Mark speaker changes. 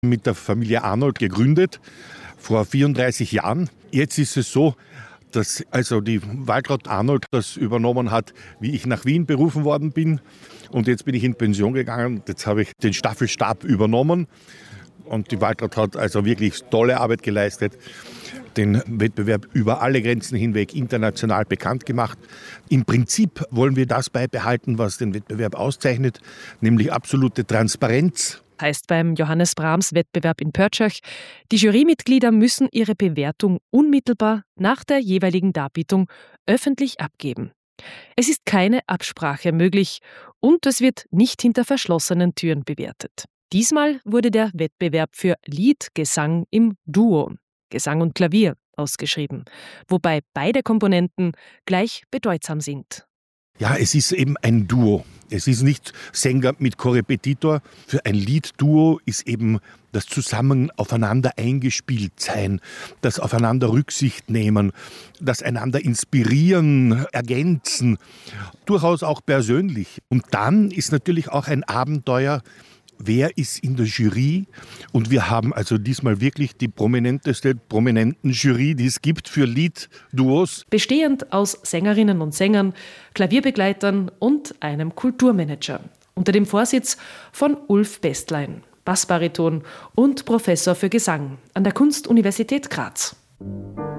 Speaker 1: mit der Familie Arnold gegründet, vor 34 Jahren. Jetzt ist es so, dass also die Waltraud Arnold das übernommen hat, wie ich nach Wien berufen worden bin. Und jetzt bin ich in Pension gegangen. Jetzt habe ich den Staffelstab übernommen. Und die Waltraud hat also wirklich tolle Arbeit geleistet, den Wettbewerb über alle Grenzen hinweg international bekannt gemacht. Im Prinzip wollen wir das beibehalten, was den Wettbewerb auszeichnet, nämlich absolute Transparenz.
Speaker 2: Heißt beim Johannes Brahms Wettbewerb in Pörtschach, die Jurymitglieder müssen ihre Bewertung unmittelbar nach der jeweiligen Darbietung öffentlich abgeben. Es ist keine Absprache möglich und es wird nicht hinter verschlossenen Türen bewertet. Diesmal wurde der Wettbewerb für Liedgesang im Duo, Gesang und Klavier, ausgeschrieben, wobei beide Komponenten gleich bedeutsam sind.
Speaker 1: Ja, es ist eben ein Duo. Es ist nicht Sänger mit Korrepetitor. Für ein Liedduo ist eben das Zusammen aufeinander eingespielt sein, das Aufeinander Rücksicht nehmen, das einander inspirieren, ergänzen, durchaus auch persönlich. Und dann ist natürlich auch ein Abenteuer, wer ist in der Jury? Und wir haben also diesmal wirklich die prominenten Jury, die es gibt für Liedduos.
Speaker 2: Bestehend aus Sängerinnen und Sängern, Klavierbegleitern und einem Kulturmanager. Unter dem Vorsitz von Ulf Bestlein, Bassbariton und Professor für Gesang an der Kunstuniversität Graz.